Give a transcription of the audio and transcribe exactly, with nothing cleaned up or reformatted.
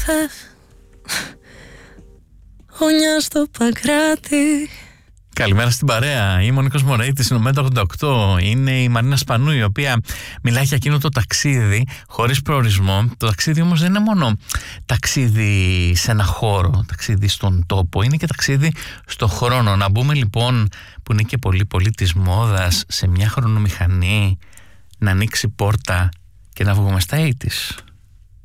θες, γωνιά στο Παγκράτη. Καλημέρα στην παρέα. Είμαι ο Νίκος Μωρέιτης, είναι ο Μέτρο ογδόντα οκτώ. Είναι η Μαρίνα Σπανού, η οποία μιλάει για εκείνο το ταξίδι χωρίς προορισμό. Το ταξίδι όμως δεν είναι μόνο ταξίδι σε ένα χώρο, ταξίδι στον τόπο, είναι και ταξίδι στον χρόνο. Να μπούμε λοιπόν, που είναι και πολύ πολύ της μόδας, σε μια χρονομηχανή, να ανοίξει πόρτα και να βγούμε στα ογδόντα.